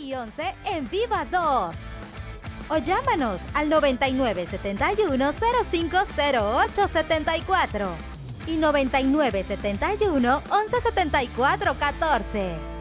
y 11 en Viva 2. O llámanos al 9971-050874 y 9971-1174-14.